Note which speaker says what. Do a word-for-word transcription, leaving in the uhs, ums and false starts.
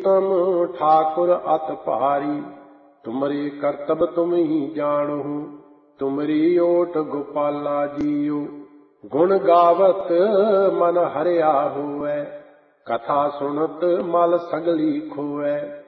Speaker 1: सम ठाकुर अत भारी, तुमरे करतब तुम ही जानहु, तुमरी ओट गोपाला जियो। गुण गावत मन हरिया होवै, कथा सुनत मल सगली खोवै।